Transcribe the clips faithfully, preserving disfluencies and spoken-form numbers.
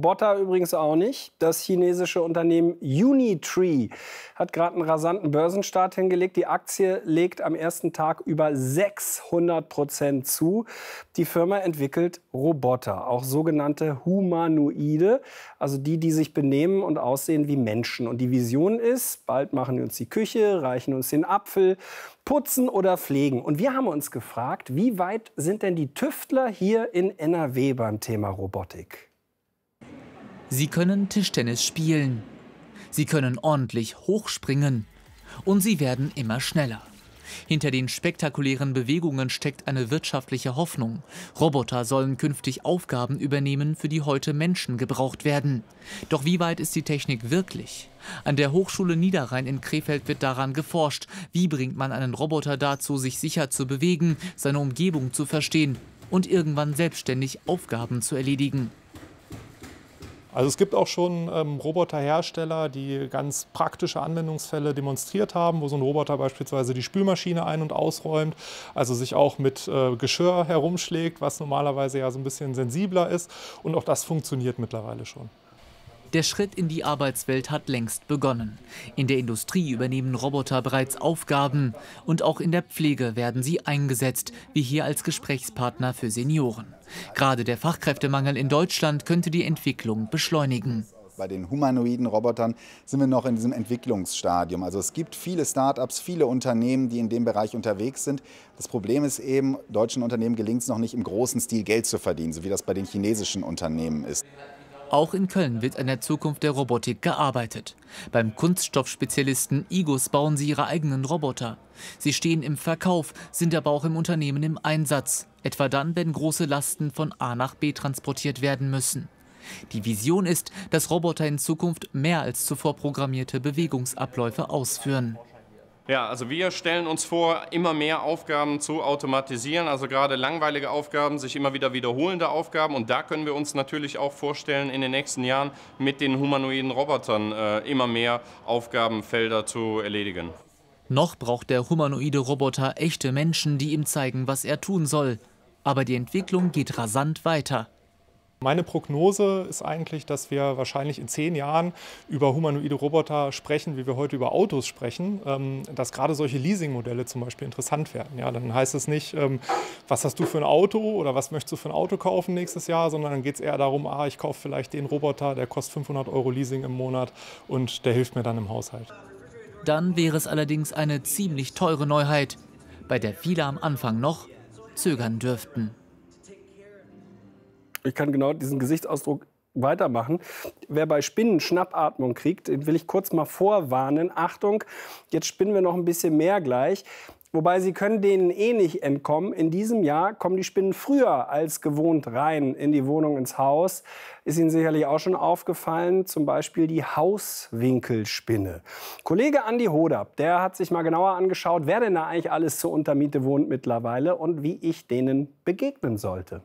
Roboter übrigens auch nicht. Das chinesische Unternehmen Unitree hat gerade einen rasanten Börsenstart hingelegt. Die Aktie legt am ersten Tag über sechshundert Prozent zu. Die Firma entwickelt Roboter, auch sogenannte Humanoide, also die, die sich benehmen und aussehen wie Menschen. Und die Vision ist, bald machen die uns die Küche, reichen uns den Apfel, putzen oder pflegen. Und wir haben uns gefragt, wie weit sind denn die Tüftler hier in N R W beim Thema Robotik? Sie können Tischtennis spielen. Sie können ordentlich hochspringen. Und sie werden immer schneller. Hinter den spektakulären Bewegungen steckt eine wirtschaftliche Hoffnung. Roboter sollen künftig Aufgaben übernehmen, für die heute Menschen gebraucht werden. Doch wie weit ist die Technik wirklich? An der Hochschule Niederrhein in Krefeld wird daran geforscht. Wie bringt man einen Roboter dazu, sich sicher zu bewegen, seine Umgebung zu verstehen und irgendwann selbstständig Aufgaben zu erledigen? Also es gibt auch schon ähm, Roboterhersteller, die ganz praktische Anwendungsfälle demonstriert haben, wo so ein Roboter beispielsweise die Spülmaschine ein- und ausräumt, also sich auch mit äh, Geschirr herumschlägt, was normalerweise ja so ein bisschen sensibler ist. Und auch das funktioniert mittlerweile schon. Der Schritt in die Arbeitswelt hat längst begonnen. In der Industrie übernehmen Roboter bereits Aufgaben. Und auch in der Pflege werden sie eingesetzt, wie hier als Gesprächspartner für Senioren. Gerade der Fachkräftemangel in Deutschland könnte die Entwicklung beschleunigen. Bei den humanoiden Robotern sind wir noch in diesem Entwicklungsstadium. Also es gibt viele Start-ups, viele Unternehmen, die in dem Bereich unterwegs sind. Das Problem ist eben, deutschen Unternehmen gelingt es noch nicht im großen Stil Geld zu verdienen, so wie das bei den chinesischen Unternehmen ist. Auch in Köln wird an der Zukunft der Robotik gearbeitet. Beim Kunststoffspezialisten IGUS bauen sie ihre eigenen Roboter. Sie stehen im Verkauf, sind aber auch im Unternehmen im Einsatz. Etwa dann, wenn große Lasten von A nach B transportiert werden müssen. Die Vision ist, dass Roboter in Zukunft mehr als zuvor programmierte Bewegungsabläufe ausführen. Ja, also wir stellen uns vor, immer mehr Aufgaben zu automatisieren, also gerade langweilige Aufgaben, sich immer wieder wiederholende Aufgaben. Und da können wir uns natürlich auch vorstellen, in den nächsten Jahren mit den humanoiden Robotern äh, immer mehr Aufgabenfelder zu erledigen. Noch braucht der humanoide Roboter echte Menschen, die ihm zeigen, was er tun soll. Aber die Entwicklung geht rasant weiter. Meine Prognose ist eigentlich, dass wir wahrscheinlich in zehn Jahren über humanoide Roboter sprechen, wie wir heute über Autos sprechen, dass gerade solche Leasingmodelle zum Beispiel interessant werden. Ja, dann heißt es nicht, was hast du für ein Auto oder was möchtest du für ein Auto kaufen nächstes Jahr, sondern dann geht es eher darum, ah, ich kaufe vielleicht den Roboter, der kostet fünfhundert Euro Leasing im Monat und der hilft mir dann im Haushalt. Dann wäre es allerdings eine ziemlich teure Neuheit, bei der viele am Anfang noch zögern dürften. Ich kann genau diesen Gesichtsausdruck weitermachen. Wer bei Spinnen Schnappatmung kriegt, den will ich kurz mal vorwarnen. Achtung, jetzt spinnen wir noch ein bisschen mehr gleich. Wobei sie können denen eh nicht entkommen. In diesem Jahr kommen die Spinnen früher als gewohnt rein in die Wohnung, ins Haus. Ist Ihnen sicherlich auch schon aufgefallen, zum Beispiel die Hauswinkelspinne. Kollege Andi Hodab, der hat sich mal genauer angeschaut, wer denn da eigentlich alles zur Untermiete wohnt mittlerweile und wie ich denen begegnen sollte.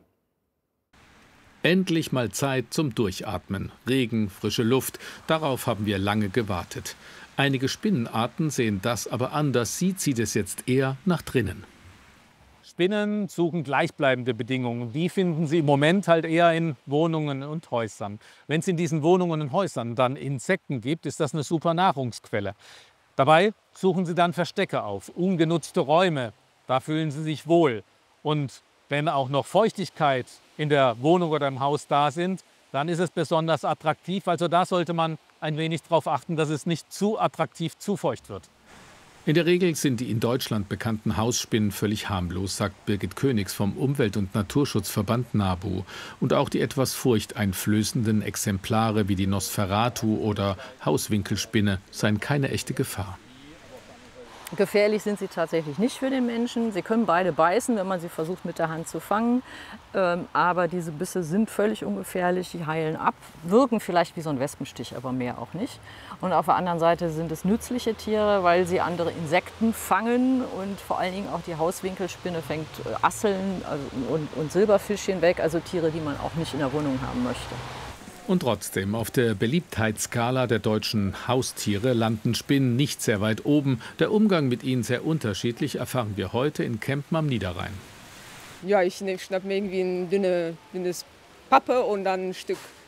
Endlich mal Zeit zum Durchatmen. Regen, frische Luft, darauf haben wir lange gewartet. Einige Spinnenarten sehen das aber anders. Sie zieht es jetzt eher nach drinnen. Spinnen suchen gleichbleibende Bedingungen. Die finden sie im Moment halt eher in Wohnungen und Häusern. Wenn es in diesen Wohnungen und Häusern dann Insekten gibt, ist das eine super Nahrungsquelle. Dabei suchen sie dann Verstecke auf, ungenutzte Räume. Da fühlen sie sich wohl. Und wenn auch noch Feuchtigkeit in der Wohnung oder im Haus da sind, dann ist es besonders attraktiv. Also da sollte man ein wenig darauf achten, dass es nicht zu attraktiv, zu feucht wird. In der Regel sind die in Deutschland bekannten Hausspinnen völlig harmlos, sagt Birgit Königs vom Umwelt- und Naturschutzverband NABU. Und auch die etwas furchteinflößenden Exemplare wie die Nosferatu oder Hauswinkelspinne seien keine echte Gefahr. Gefährlich sind sie tatsächlich nicht für den Menschen. Sie können beide beißen, wenn man sie versucht mit der Hand zu fangen. Ähm, aber diese Bisse sind völlig ungefährlich, die heilen ab, wirken vielleicht wie so ein Wespenstich, aber mehr auch nicht. Und auf der anderen Seite sind es nützliche Tiere, weil sie andere Insekten fangen und vor allen Dingen auch die Hauswinkelspinne fängt Asseln und, und Silberfischchen weg, also Tiere, die man auch nicht in der Wohnung haben möchte. Und trotzdem, auf der Beliebtheitsskala der deutschen Haustiere landen Spinnen nicht sehr weit oben. Der Umgang mit ihnen sehr unterschiedlich, erfahren wir heute in Kempen am Niederrhein. Ja, ich schnappe mir irgendwie ein dünne, dünnes Pappe und dann ein Stück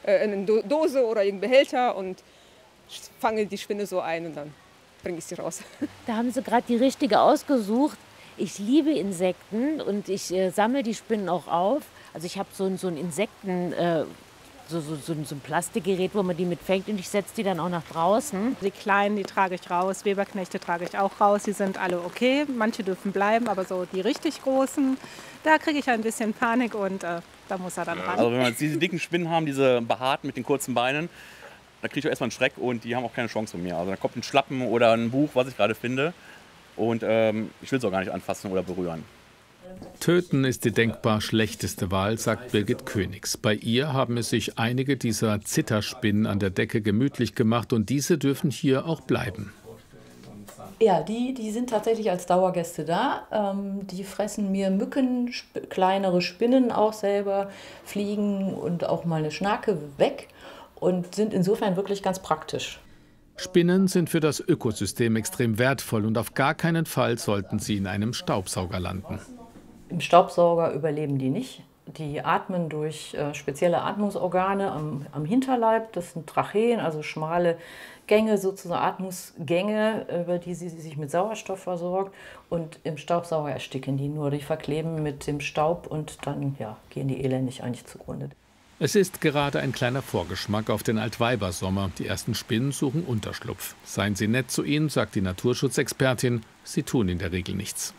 äh, in eine Do Dose oder irgendeinen Behälter und fange die Spinne so ein und dann bringe ich sie raus. Da haben Sie gerade die richtige ausgesucht. Ich liebe Insekten und ich äh, sammle die Spinnen auch auf. Also ich habe so, ein- so ein Insekten, äh, so, so, so, ein- so ein Plastikgerät, wo man die mitfängt und ich setze die dann auch nach draußen. Die Kleinen, die trage ich raus, Weberknechte trage ich auch raus. Die sind alle okay, manche dürfen bleiben, aber so die richtig großen, da kriege ich ein bisschen Panik und äh, da muss er dann ran. Also wenn wir jetzt diese dicken Spinnen haben, diese behaarten mit den kurzen Beinen, da kriege ich auch erstmal einen Schreck und die haben auch keine Chance von mir. Also da kommt ein Schlappen oder ein Buch, was ich gerade finde. Und ähm, ich will es auch gar nicht anfassen oder berühren. Töten ist die denkbar schlechteste Wahl, sagt Birgit Königs. Bei ihr haben es sich einige dieser Zitterspinnen an der Decke gemütlich gemacht und diese dürfen hier auch bleiben. Ja, die, die sind tatsächlich als Dauergäste da. Ähm, die fressen mir Mücken, sp kleinere Spinnen auch selber, Fliegen und auch mal eine Schnake weg und sind insofern wirklich ganz praktisch. Spinnen sind für das Ökosystem extrem wertvoll und auf gar keinen Fall sollten sie in einem Staubsauger landen. Im Staubsauger überleben die nicht. Die atmen durch äh, spezielle Atmungsorgane am, am Hinterleib. Das sind Tracheen, also schmale Gänge, sozusagen Atmungsgänge, über die sie sich mit Sauerstoff versorgt. Und im Staubsauger ersticken die nur. Die verkleben mit dem Staub und dann ja, gehen die elendig eigentlich zugrunde. Es ist gerade ein kleiner Vorgeschmack auf den Altweibersommer. Die ersten Spinnen suchen Unterschlupf. Seien Sie nett zu ihnen, sagt die Naturschutzexpertin. Sie tun in der Regel nichts.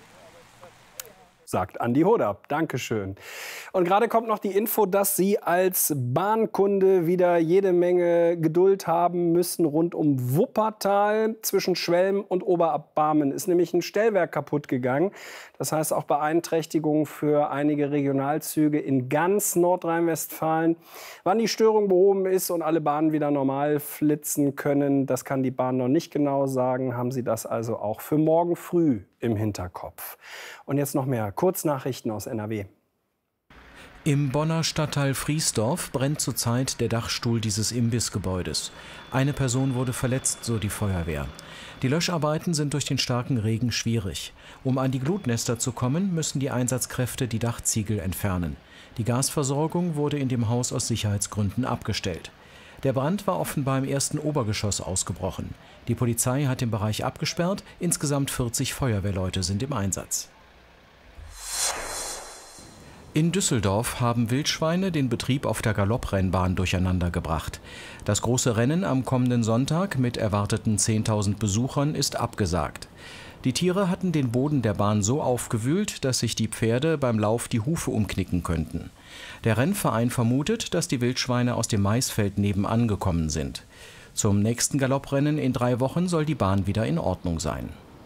Sagt Andi Hoder. Dankeschön. Und gerade kommt noch die Info, dass Sie als Bahnkunde wieder jede Menge Geduld haben müssen rund um Wuppertal. Zwischen Schwelm und Oberbarmen ist nämlich ein Stellwerk kaputt gegangen. Das heißt auch Beeinträchtigungen für einige Regionalzüge in ganz Nordrhein-Westfalen. Wann die Störung behoben ist und alle Bahnen wieder normal flitzen können, das kann die Bahn noch nicht genau sagen. Haben Sie das also auch für morgen früh im Hinterkopf. Und jetzt noch mehr Kurznachrichten aus N R W. Im Bonner Stadtteil Friesdorf brennt zurzeit der Dachstuhl dieses Imbissgebäudes. Eine Person wurde verletzt, so die Feuerwehr. Die Löscharbeiten sind durch den starken Regen schwierig. Um an die Glutnester zu kommen, müssen die Einsatzkräfte die Dachziegel entfernen. Die Gasversorgung wurde in dem Haus aus Sicherheitsgründen abgestellt. Der Brand war offenbar im ersten Obergeschoss ausgebrochen. Die Polizei hat den Bereich abgesperrt. Insgesamt vierzig Feuerwehrleute sind im Einsatz. In Düsseldorf haben Wildschweine den Betrieb auf der Galopprennbahn durcheinandergebracht. Das große Rennen am kommenden Sonntag mit erwarteten zehntausend Besuchern ist abgesagt. Die Tiere hatten den Boden der Bahn so aufgewühlt, dass sich die Pferde beim Lauf die Hufe umknicken könnten. Der Rennverein vermutet, dass die Wildschweine aus dem Maisfeld nebenan gekommen sind. Zum nächsten Galopprennen in drei Wochen soll die Bahn wieder in Ordnung sein.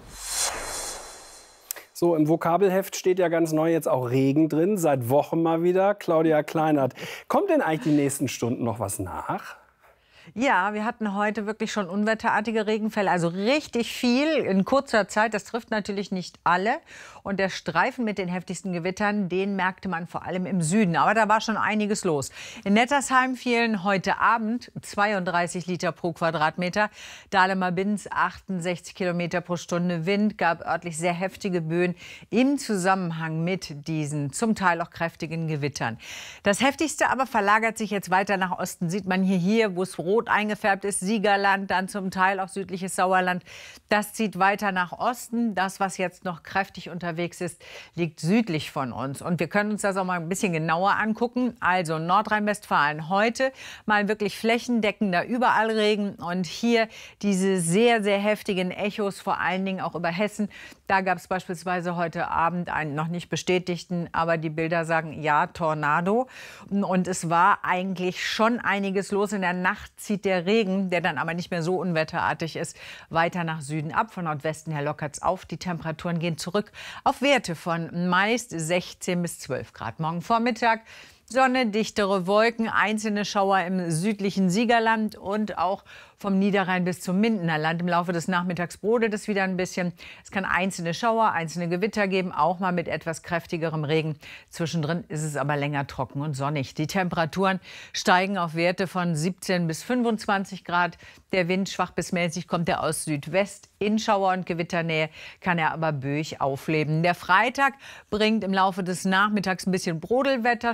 So, im Vokabelheft steht ja ganz neu jetzt auch Regen drin, seit Wochen mal wieder. Claudia Kleinert, kommt denn eigentlich die nächsten Stunden noch was nach? Ja, wir hatten heute wirklich schon unwetterartige Regenfälle, also richtig viel in kurzer Zeit. Das trifft natürlich nicht alle. Und der Streifen mit den heftigsten Gewittern, den merkte man vor allem im Süden. Aber da war schon einiges los. In Nettersheim fielen heute Abend zweiunddreißig Liter pro Quadratmeter. Dahlemer-Binz achtundsechzig Kilometer pro Stunde Wind, gab örtlich sehr heftige Böen im Zusammenhang mit diesen zum Teil auch kräftigen Gewittern. Das Heftigste aber verlagert sich jetzt weiter nach Osten. Sieht man hier, hier wo es rot eingefärbt ist, Siegerland, dann zum Teil auch südliches Sauerland. Das zieht weiter nach Osten. Das, was jetzt noch kräftig unterwegs ist, liegt südlich von uns. Und wir können uns das auch mal ein bisschen genauer angucken. Also Nordrhein-Westfalen heute mal wirklich flächendeckender, überall Regen. Und hier diese sehr, sehr heftigen Echos, vor allen Dingen auch über Hessen. Da gab es beispielsweise heute Abend einen noch nicht bestätigten, aber die Bilder sagen ja, Tornado. Und es war eigentlich schon einiges los. In der Nacht zieht der Regen, der dann aber nicht mehr so unwetterartig ist, weiter nach Süden ab. Von Nordwesten her lockert es auf. Die Temperaturen gehen zurück auf Werte von meist sechzehn bis zwölf Grad. Morgen Vormittag Sonne, dichtere Wolken, einzelne Schauer im südlichen Siegerland und auch vom Niederrhein bis zum Mindener Land. Im Laufe des Nachmittags brodelt es wieder ein bisschen. Es kann einzelne Schauer, einzelne Gewitter geben, auch mal mit etwas kräftigerem Regen. Zwischendrin ist es aber länger trocken und sonnig. Die Temperaturen steigen auf Werte von siebzehn bis fünfundzwanzig Grad. Der Wind schwach bis mäßig kommt er aus Südwest. In Schauer- und Gewitternähe kann er aber böig aufleben. Der Freitag bringt im Laufe des Nachmittags ein bisschen Brodelwetter, Schauer,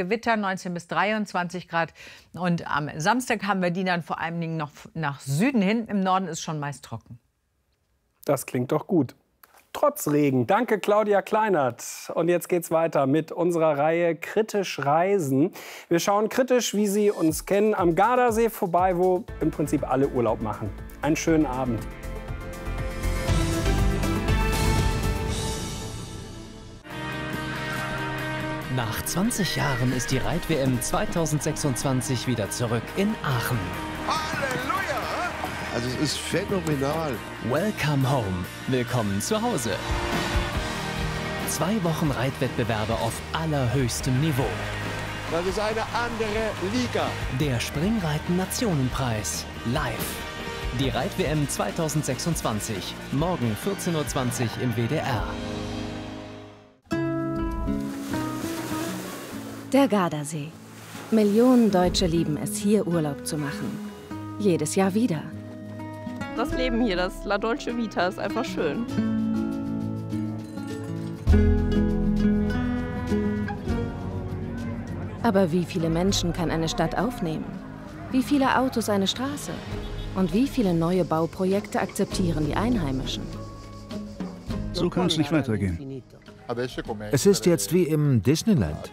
Gewitter, neunzehn bis dreiundzwanzig Grad. Und am Samstag haben wir die dann vor allen Dingen noch nach Süden hin. Im Norden ist schon meist trocken. Das klingt doch gut. Trotz Regen. Danke, Claudia Kleinert. Und jetzt geht's weiter mit unserer Reihe Kritisch Reisen. Wir schauen kritisch, wie Sie uns kennen, am Gardasee vorbei, wo im Prinzip alle Urlaub machen. Einen schönen Abend. Nach zwanzig Jahren ist die Reit-W M zweitausendsechsundzwanzig wieder zurück in Aachen. Halleluja! Also es ist phänomenal. Welcome home. Willkommen zu Hause. Zwei Wochen Reitwettbewerbe auf allerhöchstem Niveau. Das ist eine andere Liga. Der Springreiten-Nationenpreis live. Die Reit-W M zweitausendsechsundzwanzig. Morgen vierzehn Uhr zwanzig im W D R. Der Gardasee. Millionen Deutsche lieben es, hier Urlaub zu machen. Jedes Jahr wieder. Das Leben hier, das La Dolce Vita, ist einfach schön. Aber wie viele Menschen kann eine Stadt aufnehmen? Wie viele Autos eine Straße? Und wie viele neue Bauprojekte akzeptieren die Einheimischen? So kann es nicht weitergehen. Es ist jetzt wie im Disneyland.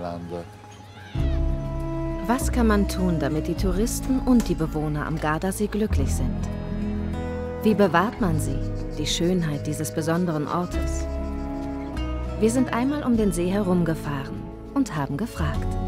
Was kann man tun, damit die Touristen und die Bewohner am Gardasee glücklich sind? Wie bewahrt man sie, die Schönheit dieses besonderen Ortes? Wir sind einmal um den See herumgefahren und haben gefragt.